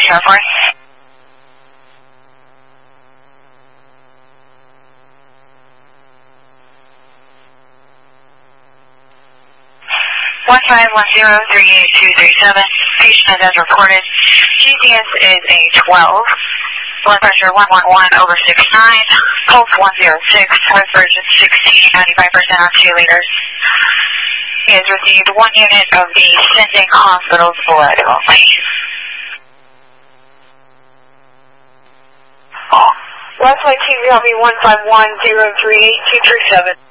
Sierra 4. 151038237. Patient as reported. GCS is a 12. Blood pressure 111 over 69. Pulse 106. Heart rate 16. 95% oxygeters. He has received 1 unit of the sending hospital's blood only. Last flight team, copy 151038237.